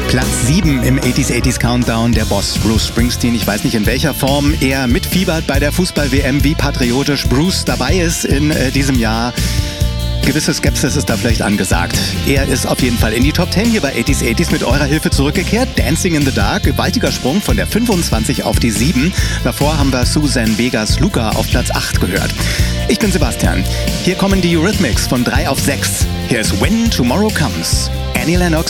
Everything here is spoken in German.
Platz 7 im 80s Countdown, der Boss Bruce Springsteen. Ich weiß nicht, in welcher Form er mitfiebert bei der Fußball-WM, wie patriotisch Bruce dabei ist in diesem Jahr. Gewisse Skepsis ist da vielleicht angesagt. Er ist auf jeden Fall in die Top 10 hier bei 80s mit eurer Hilfe zurückgekehrt. Dancing in the Dark, gewaltiger Sprung von der 25 auf die 7. Davor haben wir Suzanne Vegas Luca auf Platz 8 gehört. Ich bin Sebastian. Hier kommen die Eurythmics von 3 auf 6. Hier ist When Tomorrow Comes. Annie Lennox.